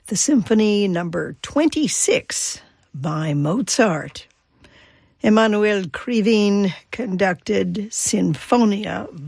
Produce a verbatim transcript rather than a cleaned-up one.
the Symphony number twenty-six by Mozart. Emanuel Krivine conducted Sinfonia